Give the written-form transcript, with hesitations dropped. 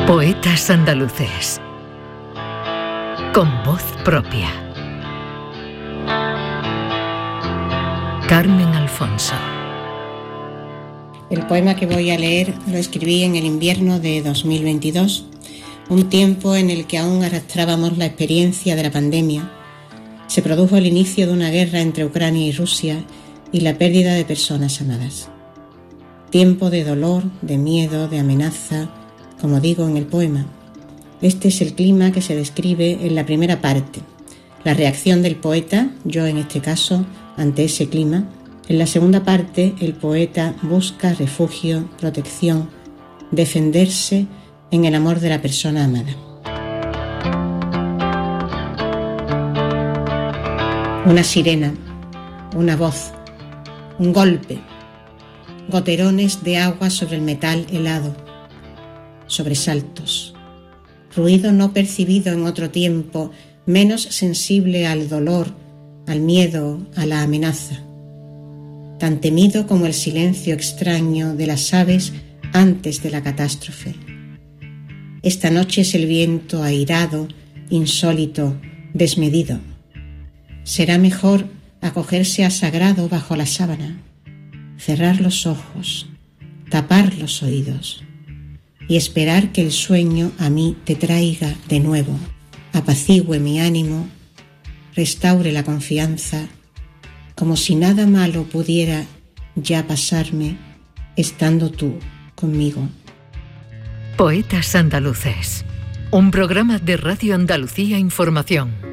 Poetas andaluces, con voz propia. Carmen Alfonso. El poema que voy a leer lo escribí en el invierno de 2022, un tiempo en el que aún arrastrábamos la experiencia de la pandemia. Se produjo el inicio de una guerra entre Ucrania y Rusia y la pérdida de personas amadas. Tiempo de dolor, de miedo, de amenaza, como digo en el poema. Este es el clima que se describe en la primera parte, la reacción del poeta, yo en este caso, ante ese clima. En la segunda parte, el poeta busca refugio, protección, defenderse en el amor de la persona amada. Una sirena, una voz, un golpe, goterones de agua sobre el metal helado, sobresaltos, ruido no percibido en otro tiempo, menos sensible al dolor, al miedo, a la amenaza, tan temido como el silencio extraño de las aves antes de la catástrofe. Esta noche es el viento airado, insólito, desmedido. Será mejor acogerse a sagrado bajo la sábana, cerrar los ojos, tapar los oídos y esperar que el sueño a mí te traiga de nuevo, apacigüe mi ánimo, restaure la confianza, como si nada malo pudiera ya pasarme estando tú conmigo. Poetas andaluces, un programa de Radio Andalucía Información.